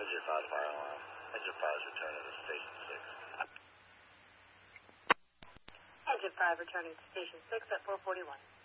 Engine 5 fire alarm. Engine 5 is returning to Station 6. Engine 5 returning to Station 6 at 441.